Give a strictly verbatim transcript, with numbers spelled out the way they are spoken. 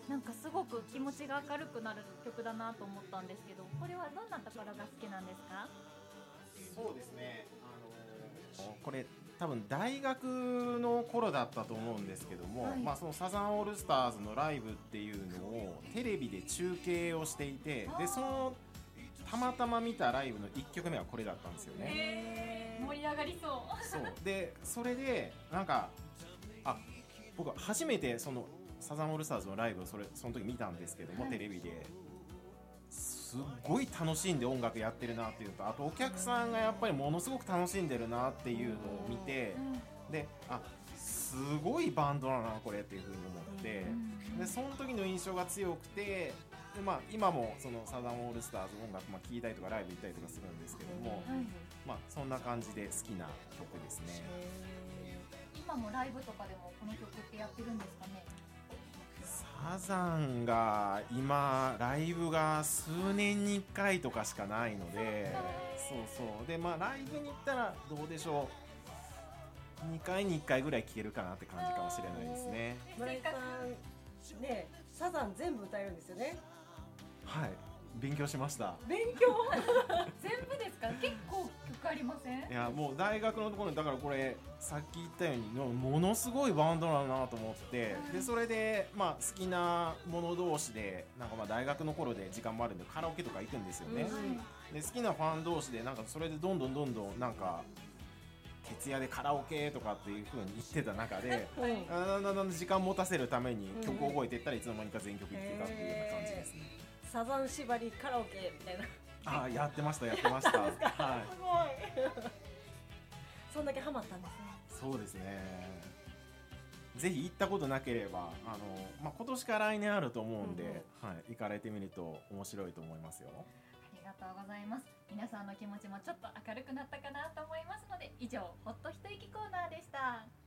なんかすごく気持ちが明るくなる曲だなと思ったんですけど、これはどんなところが好きなんですか？ そうですね、あのーこれ多分大学の頃だったと思うんですけども、 はい、 まあ、そのサザンオールスターズのライブっていうのをテレビで中継をしていて、でそのたまたま見たライブのいっきょくめはこれだったんですよね。 えー、盛り上がりそうそうでそれでなんかあ僕は初めてそのサザンオールスターズのライブをそれその時見たんですけども、 はい、 テレビですっごい楽しんで音楽やってるなっていうと、あとお客さんがやっぱりものすごく楽しんでるなっていうのを見て、であすごいバンドだなこれっていう風に思って、でその時の印象が強くて、で、まあ、今もそのサザンオールスターズ音楽、まあ、聴いたりとかライブ行ったりとかするんですけども、 はい、 まあ、そんな感じで好きな曲ですね。 今もライブとかでもこの曲ってやってるんですかね？ サザンが今ライブが数年にいっかいとかしかないので、そうそうで、まあライブに行ったらどうでしょう、にかいにいっかいぐらい聴けるかなって感じかもしれないですね。 村井さんね、サザン全部歌えるんですよね。 はい、勉強しました。 勉強全部ですか？結構曲ありません？ いやもう大学のところにだからこれさっき言ったようにものすごいバンドだなと思って、でそれでまあ好きなもの同士でなんかまあ大学の頃で時間もあるんでカラオケとか行くんですよね、で好きなファン同士でなんかそれでどんどんどんどんなんか徹夜でカラオケとかっていう風に言ってた中で、 はい、 だんだんだんだん時間持たせるために曲を覚えていったらいつの間にか全曲いってたっていうような感じですね。 サザン縛りカラオケみたいな。 ああやってましたやってました。はい。 すごいそんだけハマったんですね。 そうですね。ぜひ行ったことなければあの、まあ、今年から来年あると思うんで、うんうん、はい、行かれてみると面白いと思いますよ。 ありがとうございます。皆さんの気持ちもちょっと明るくなったかなと思いますので、以上ホッと一息コーナーでした。